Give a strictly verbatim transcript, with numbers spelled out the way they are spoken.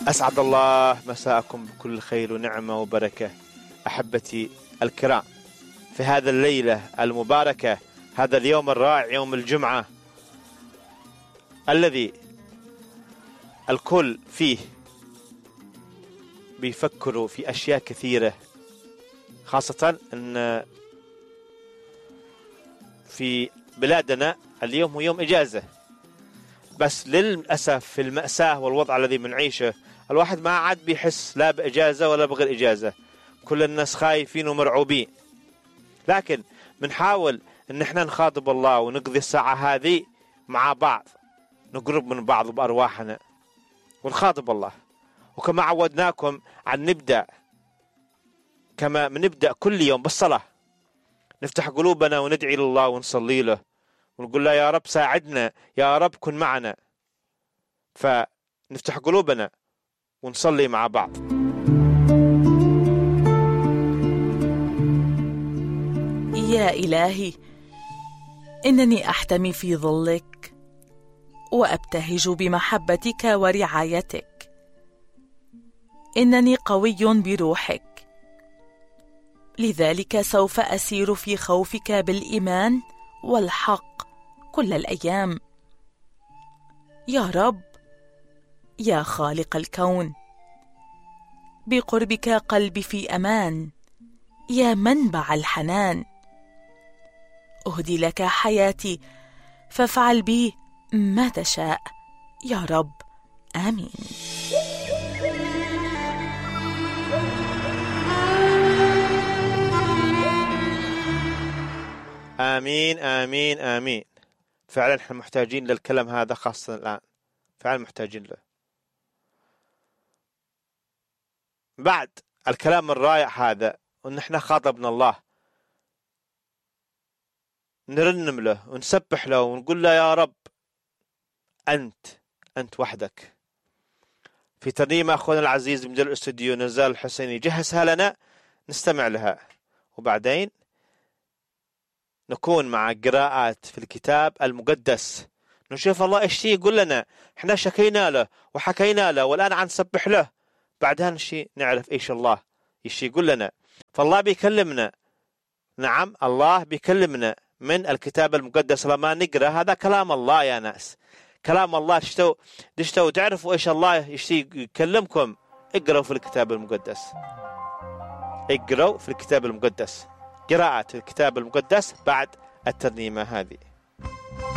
أسعد الله مساءكم بكل خير ونعمة وبركة أحبتي الكرام في هذا الليلة المباركة، هذا اليوم الرائع، يوم الجمعة الذي الكل فيه بيفكروا في أشياء كثيرة، خاصة أن في بلادنا اليوم هو يوم إجازة. بس للأسف في المأساة والوضع الذي بنعيشه الواحد ما عاد بيحس لا بإجازة ولا بغير إجازة، كل الناس خايفين ومرعوبين. لكن بنحاول ان احنا نخاطب الله ونقضي الساعة هذه مع بعض، نقرب من بعض بأرواحنا ونخاطب الله. وكما عودناكم عن نبدأ كما بنبدأ كل يوم بالصلاة، نفتح قلوبنا وندعي لله ونصلي له ونقول له يا رب ساعدنا، يا رب كن معنا. فنفتح قلوبنا ونصلي مع بعض. يا إلهي، إنني أحتمي في ظلك وأبتهج بمحبتك ورعايتك. إنني قوي بروحك، لذلك سوف أسير في خوفك بالإيمان والحق كل الأيام. يا رب، يا خالق الكون، بقربك قلبي في أمان، يا منبع الحنان. أهدي لك حياتي فافعل بي ما تشاء يا رب، آمين. آمين آمين آمين. فعلا احنا محتاجين للكلام هذا، خاصة الآن فعلا محتاجين له. بعد الكلام الرائع هذا وان احنا خاطبنا الله، نرنم له ونسبح له ونقول له يا رب أنت أنت وحدك. في ترنيمة أخونا العزيز مدير الاستوديو نزال الحسيني جهزها لنا، نستمع لها وبعدين نكون مع قراءات في الكتاب المقدس، نشوف الله ايش يقول لنا. احنا شكينا له وحكينا له والآن عن نسبح له، بعدها نشي نعرف ايش الله ايش يقول لنا. فالله بيكلمنا، نعم الله بيكلمنا من الكتاب المقدس. لما نقرأ هذا كلام الله يا ناس، كلام الله. دشتوا دشتوا تعرفوا ايش الله يشتي يكلمكم، اقرأوا في الكتاب المقدس، اقرأوا في الكتاب المقدس. قراءة الكتاب المقدس بعد الترنيمة هذه.